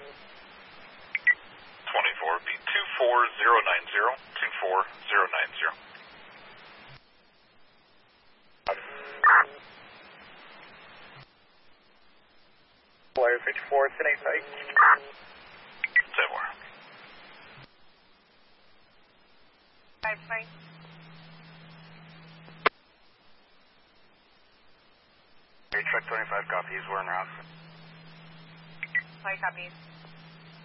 24, be 24090, 24090. Flyer 54, 1085. Say more. 5-5. Truck 25 copies, we're en route. 5 copies.